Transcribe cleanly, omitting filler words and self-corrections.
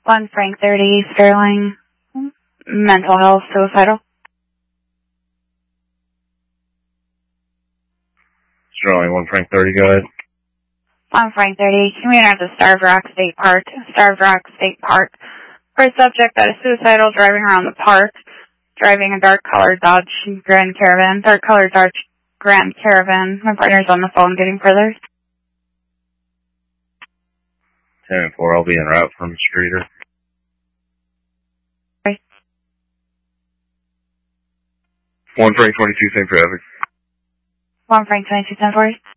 1 Frank 30, Sterling, mental health, suicidal. Sterling, 1 Frank 30, go ahead. 1 Frank 30, commuter at the Starved Rock State Park, for a subject that is suicidal driving around the park, driving a dark-colored Dodge Grand Caravan. My partner's on the phone getting further. 10 and 4, I'll be en route from Streeter. Okay. 1 Frank 22, same traffic. 1 Frank 22, 10 4.